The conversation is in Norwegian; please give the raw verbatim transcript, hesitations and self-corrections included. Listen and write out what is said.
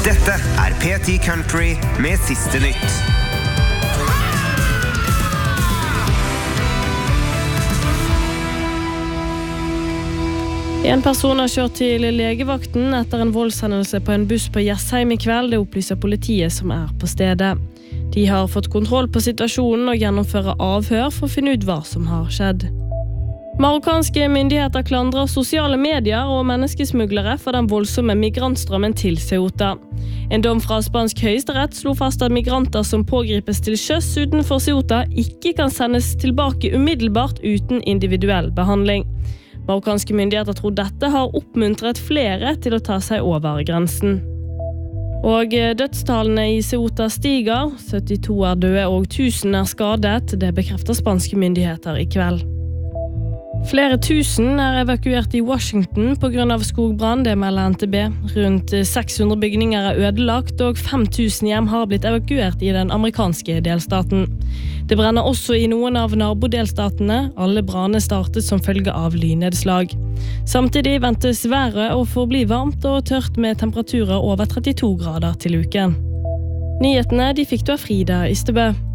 Dette er P ti Country med siste nytt. En person har kjørt til legevakten etter en voldshendelse på en buss på Jessheim i kveld, det opplyser politiet som er på stedet. De har fått kontroll på situasjonen og gjennomfører avhør for å finne ut hva som har skjedd. Marokkanske myndigheter klandrer sosiale medier og menneskesmuglere for den voldsomme migrantstrømmen til Ceuta. En dom fra spansk høyesterett slo fast at migranter som pågripes til sjøs utenfor Ceuta ikke kan sendes tilbake umiddelbart uten individuell behandling. Marokkanske myndigheter tror dette har oppmuntret flere til å ta seg over grensen. Og dødstallene i Ceuta stiger, syttito er døde og tusen er skadet, det bekrefter spanske myndigheter i kveld. Flere tusen er evakuert i Washington på grunn av skogbrann, det melder N T B. Rundt seks hundre bygninger er ødelagt, og fem tusen hjem har blitt evakuert i den amerikanske delstaten. Det brenner også i noen av nabodelstatene. Alle brannene startet som følge av lynnedslag. Samtidig ventes været å forbli varmt og tørt med temperaturer over trettito grader til uken. Nyhetene de fikk du av Frida Ystebø.